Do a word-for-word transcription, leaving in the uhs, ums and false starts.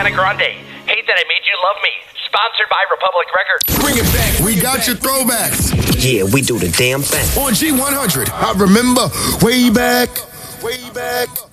Ariana Grande. Hate That I Made You Love Me. Sponsored by Republic Records. Bring it back. We got your throwbacks. Yeah, we do the damn thing. On G one hundred. I remember way back. Way back.